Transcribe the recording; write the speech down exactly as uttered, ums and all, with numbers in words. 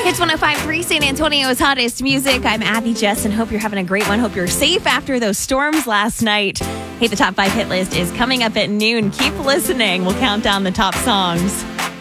Hits one oh five point three, San Antonio's hottest music. I'm Abby Jess and hope you're having a great one. Hope you're safe after those storms last night. Hey, the top five hit list is coming up at noon. Keep listening. We'll count down the top songs.